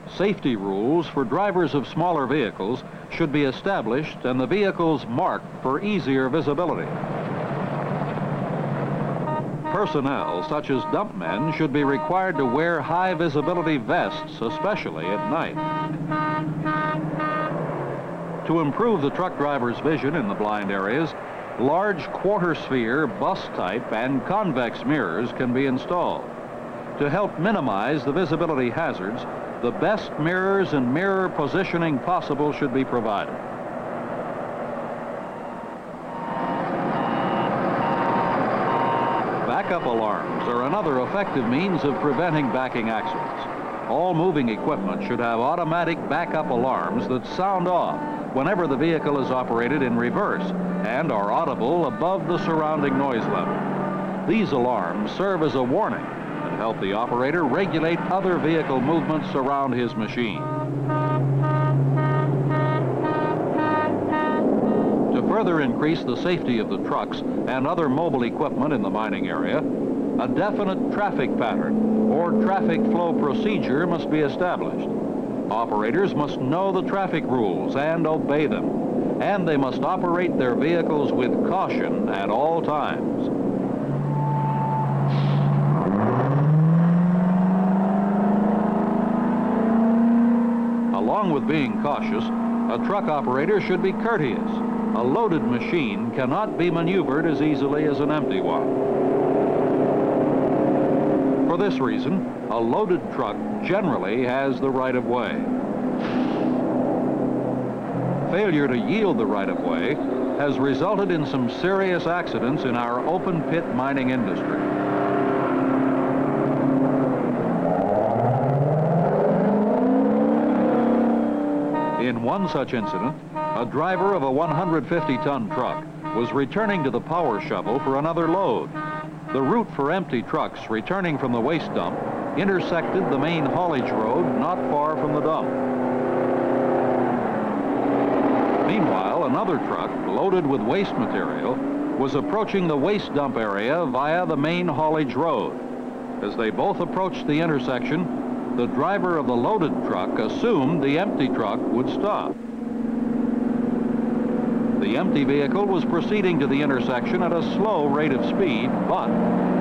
Safety rules for drivers of smaller vehicles should be established and the vehicles marked for easier visibility. Personnel, such as dump men, should be required to wear high visibility vests, especially at night. To improve the truck driver's vision in the blind areas, large quarter sphere, bus type, and convex mirrors can be installed. To help minimize the visibility hazards, the best mirrors and mirror positioning possible should be provided. Backup alarms are another effective means of preventing backing accidents. All moving equipment should have automatic backup alarms that sound off whenever the vehicle is operated in reverse and are audible above the surrounding noise level. These alarms serve as a warning and help the operator regulate other vehicle movements around his machine. To further increase the safety of the trucks and other mobile equipment in the mining area, a definite traffic pattern or traffic flow procedure must be established. Operators must know the traffic rules and obey them, and they must operate their vehicles with caution at all times. Along with being cautious, a truck operator should be courteous. A loaded machine cannot be maneuvered as easily as an empty one. For this reason, a loaded truck generally has the right-of-way. Failure to yield the right-of-way has resulted in some serious accidents in our open-pit mining industry. In one such incident, a driver of a 150-ton truck was returning to the power shovel for another load. The route for empty trucks returning from the waste dump intersected the main haulage road not far from the dump. Meanwhile, another truck loaded with waste material was approaching the waste dump area via the main haulage road. As they both approached the intersection, the driver of the loaded truck assumed the empty truck would stop. The empty vehicle was proceeding to the intersection at a slow rate of speed, but